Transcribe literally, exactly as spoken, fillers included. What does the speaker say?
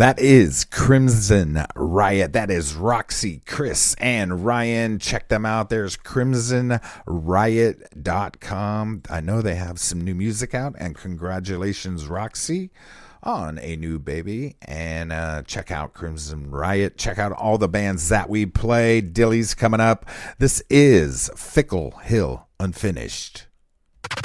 That is Crimson Riot. That is Roxy, Chris, and Ryan. Check them out. There's crimson riot dot com. I know they have some new music out, and congratulations, Roxy, on a new baby. And uh, check out Crimson Riot. Check out all the bands that we play. Dilly's coming up. This is Fickle Hill Unfinished.